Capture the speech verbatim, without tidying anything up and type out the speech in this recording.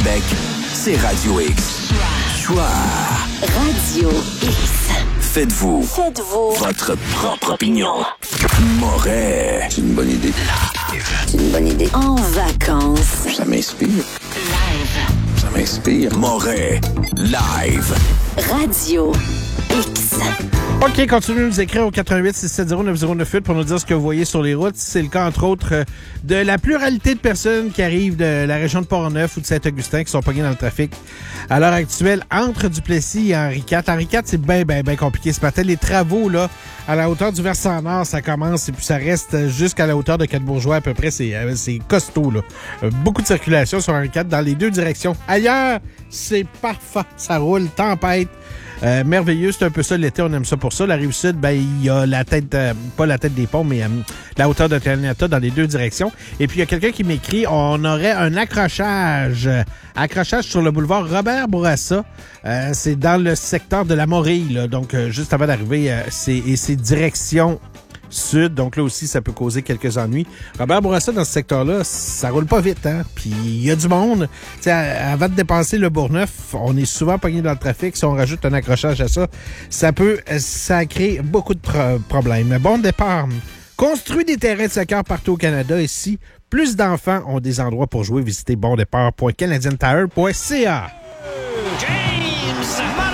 Québec, c'est Radio X. Choix. Radio X. Faites-vous. Faites-vous. Votre propre opinion. Moret. C'est une bonne idée. C'est une bonne idée. En vacances. Ça m'inspire. Live. Ça m'inspire. Moret. Live. Radio X. OK, continuez de nous écrire au quatre un huit six sept zéro neuf zéro neuf huit pour nous dire ce que vous voyez sur les routes. C'est le cas, entre autres, de la pluralité de personnes qui arrivent de la région de Port-Neuf ou de Saint-Augustin qui sont pognés dans le trafic à l'heure actuelle entre Duplessis et Henri quatre. Henri quatre, c'est bien, bien, bien compliqué ce matin. Les travaux, là, à la hauteur du versant nord, ça commence et puis ça reste jusqu'à la hauteur de Quatre-Bourgeois à peu près. C'est, c'est costaud, là. Beaucoup de circulation sur Henri quatre dans les deux directions. Ailleurs, c'est parfait. Ça roule, tempête. Euh, merveilleux, c'est un peu ça l'été, on aime ça pour ça. La Rive-Sud, ben il y a la tête, euh, pas la tête des ponts, mais euh, la hauteur de Canada dans les deux directions. Et puis il y a quelqu'un qui m'écrit, on aurait un accrochage, euh, accrochage sur le boulevard Robert Bourassa. Euh, c'est dans le secteur de la Morille, là, donc euh, juste avant d'arriver, euh, c'est, et c'est direction sud, donc là aussi, ça peut causer quelques ennuis. Robert Bourassa, dans ce secteur-là, ça roule pas vite, hein? Puis il y a du monde. Tu sais, avant de dépenser le Bourgneuf, on est souvent pogné dans le trafic. Si on rajoute un accrochage à ça, ça peut, ça crée beaucoup de pro- problèmes. Bon départ. Construit des terrains de soccer partout au Canada. Ici, plus d'enfants ont des endroits pour jouer. Visitez bon départ point canadian tire point c a. James